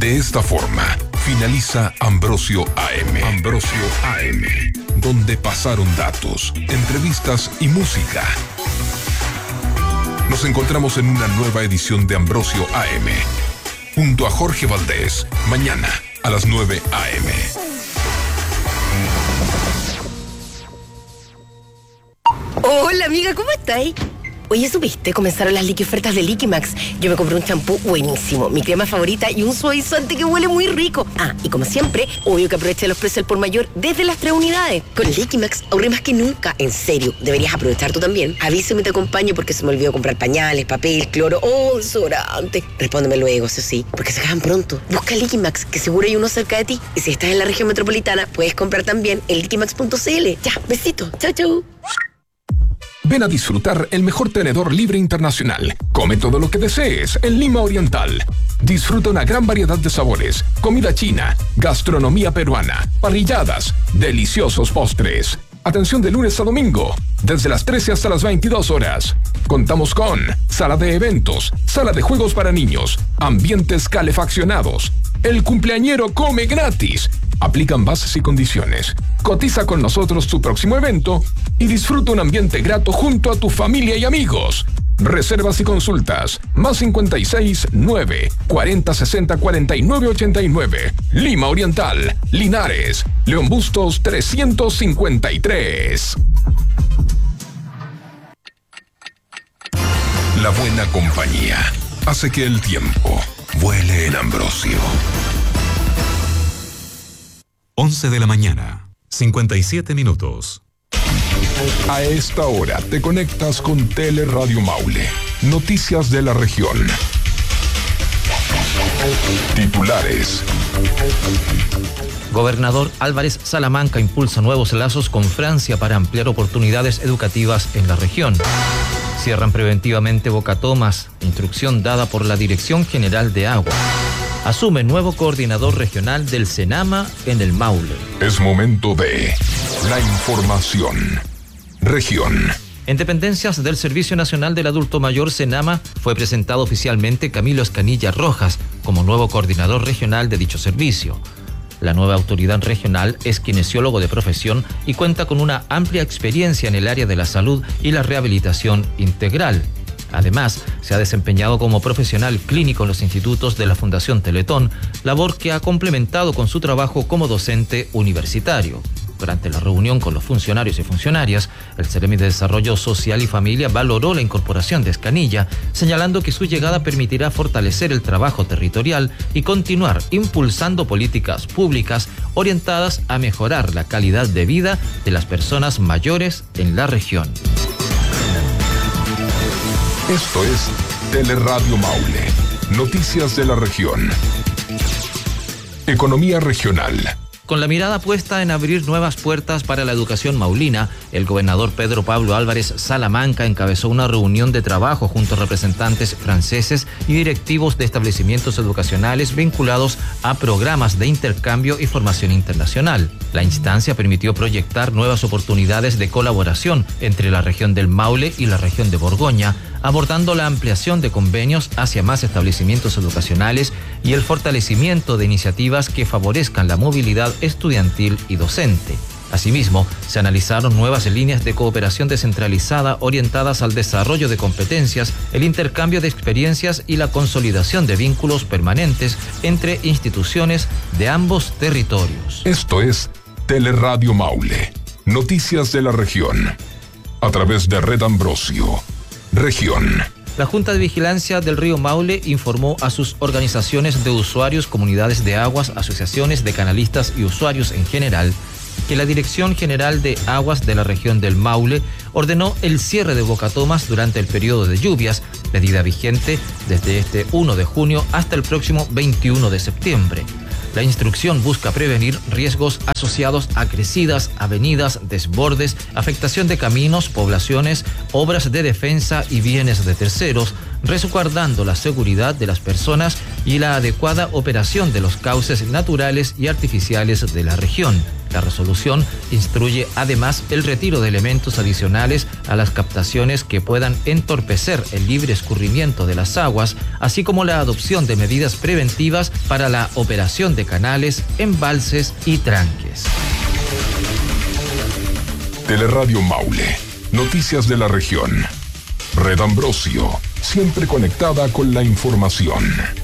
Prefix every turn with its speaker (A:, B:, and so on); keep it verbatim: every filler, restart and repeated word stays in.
A: De esta forma, finaliza Ambrosio A M. Ambrosio A M, donde pasaron datos, entrevistas y música. Nos encontramos en una nueva edición de Ambrosio A M, junto a Jorge Valdés, mañana a las nueve a eme.
B: Hola amiga, ¿cómo estáis? Oye, ¿supiste? Comenzaron las liqui ofertas de Liquimax. Yo me compré un champú buenísimo, mi crema favorita y un suavizante que huele muy rico. Ah, y como siempre, obvio que aproveché los precios al por mayor desde las tres unidades. Con Liquimax ahorré más que nunca. En serio, deberías aprovechar tú también. Avísame y te acompaño porque se me olvidó comprar pañales, papel, cloro o desodorante. Respóndeme luego, eso sí, porque se acaban pronto. Busca Liquimax, que seguro hay uno cerca de ti. Y si estás en la región metropolitana, puedes comprar también en liquimax punto ce ele. Ya, besito. Chau, chau.
A: Ven a disfrutar el mejor tenedor libre internacional. Come todo lo que desees en Lima Oriental. Disfruta una gran variedad de sabores, comida china, gastronomía peruana, parrilladas, deliciosos postres. Atención de lunes a domingo, desde las trece hasta las veintidós horas. Contamos con sala de eventos, sala de juegos para niños, ambientes calefaccionados. El cumpleañero come gratis. Aplican bases y condiciones. Cotiza con nosotros tu próximo evento y disfruta un ambiente grato junto a tu familia y amigos. Reservas y consultas. Más cincuenta y seis, nueve, cuarenta, sesenta, cuarenta y nueve, ochenta y nueve. Lima Oriental, Linares, León Bustos trescientos cincuenta y tres. La buena compañía hace que el tiempo vuele en Ambrosio.
C: once de la mañana, cincuenta y siete minutos.
A: A esta hora te conectas con Teleradio Maule. Noticias de la región. Titulares.
D: Gobernador Álvarez Salamanca impulsa nuevos lazos con Francia para ampliar oportunidades educativas en la región. Cierran preventivamente Boca Tomas, instrucción dada por la Dirección General de Agua. Asume nuevo coordinador regional del Senama en el Maule.
A: Es momento de la información. Región.
D: En dependencias del Servicio Nacional del Adulto Mayor Senama fue presentado oficialmente Camilo Escanilla Rojas como nuevo coordinador regional de dicho servicio. La nueva autoridad regional es kinesiólogo de profesión y cuenta con una amplia experiencia en el área de la salud y la rehabilitación integral. Además, se ha desempeñado como profesional clínico en los institutos de la Fundación Teletón, labor que ha complementado con su trabajo como docente universitario. Durante la reunión con los funcionarios y funcionarias, el Ceremi de Desarrollo Social y Familia valoró la incorporación de Escanilla, señalando que su llegada permitirá fortalecer el trabajo territorial y continuar impulsando políticas públicas orientadas a mejorar la calidad de vida de las personas mayores en la región.
A: Esto es Teleradio Maule. Noticias de la región. Economía regional.
D: Con la mirada puesta en abrir nuevas puertas para la educación maulina, el gobernador Pedro Pablo Álvarez Salamanca encabezó una reunión de trabajo junto a representantes franceses y directivos de establecimientos educacionales vinculados a programas de intercambio y formación internacional. La instancia permitió proyectar nuevas oportunidades de colaboración entre la región del Maule y la región de Borgoña, abordando la ampliación de convenios hacia más establecimientos educacionales y el fortalecimiento de iniciativas que favorezcan la movilidad estudiantil y docente. Asimismo, se analizaron nuevas líneas de cooperación descentralizada orientadas al desarrollo de competencias, el intercambio de experiencias y la consolidación de vínculos permanentes entre instituciones de ambos territorios.
A: Esto es Teleradio Maule. Noticias de la región. A través de Red Ambrosio. Región.
D: La Junta de Vigilancia del Río Maule informó a sus organizaciones de usuarios, comunidades de aguas, asociaciones de canalistas y usuarios en general que la Dirección General de Aguas de la región del Maule ordenó el cierre de Boca Tomas durante el periodo de lluvias, medida vigente desde este primero de junio hasta el próximo veintiuno de septiembre. La instrucción busca prevenir riesgos asociados a crecidas, avenidas, desbordes, afectación de caminos, poblaciones, obras de defensa y bienes de terceros, resguardando la seguridad de las personas y la adecuada operación de los cauces naturales y artificiales de la región. La resolución instruye además el retiro de elementos adicionales a las captaciones que puedan entorpecer el libre escurrimiento de las aguas, así como la adopción de medidas preventivas para la operación de canales, embalses y tranques.
A: Teleradio Maule. Noticias de la región. Red Ambrosio. Siempre conectada con la información.